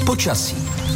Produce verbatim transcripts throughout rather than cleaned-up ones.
Počasí.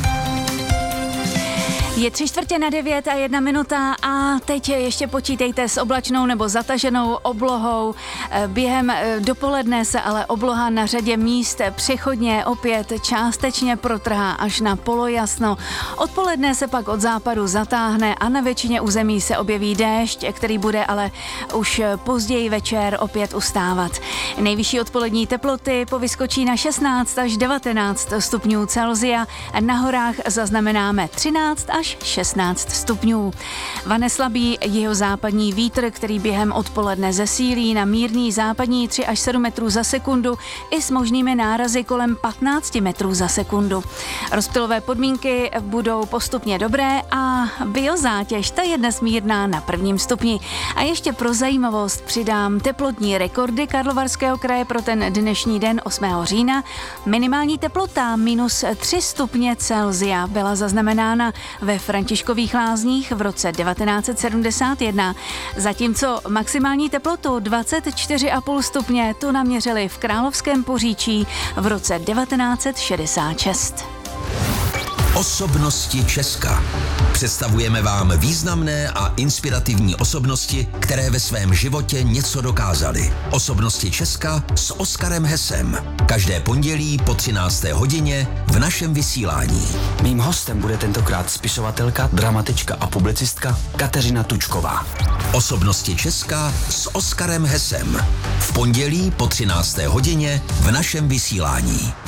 Je tři čtvrtě na devět a jedna minuta a teď ještě počítejte s oblačnou nebo zataženou oblohou. Během dopoledne se ale obloha na řadě míst přechodně opět částečně protrhá až na polojasno. Odpoledne se pak od západu zatáhne a na většině území se objeví déšť, který bude ale už později večer opět ustávat. Nejvyšší odpolední teploty povyskočí na šestnáct až devatenáct stupňů Celsia, na horách zaznamenáme třináct až šestnáct stupňů. Vane slabý jihozápadní vítr, který během odpoledne zesílí na mírný západní tři až sedm metrů za sekundu i s možnými nárazy kolem patnáct metrů za sekundu. Rozptylové podmínky budou postupně dobré a biozátěž ta je dnes mírná na prvním stupni. A ještě pro zajímavost přidám teplotní rekordy Karlovarského kraje pro ten dnešní den osmého října. Minimální teplota minus tři stupně Celsia byla zaznamenána ve Františkových Lázních v roce devatenáct set sedmdesát jedna, zatímco maximální teplotu dvacet čtyři a půl stupně tu naměřili v Královském Poříčí v roce devatenáct set šedesát šest. Osobnosti Česka. Představujeme vám významné a inspirativní osobnosti, které ve svém životě něco dokázaly. Osobnosti Česka s Oskarem Hesem. Každé pondělí po třinácté hodině v našem vysílání. Mým hostem bude tentokrát spisovatelka, dramatička a publicistka Kateřina Tučková. Osobnosti Česka s Oskarem Hesem. V pondělí po třinácté hodině v našem vysílání.